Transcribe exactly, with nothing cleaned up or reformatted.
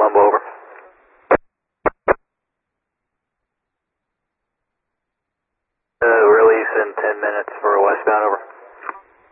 Colombo, over. Uh, release in ten minutes for westbound, over.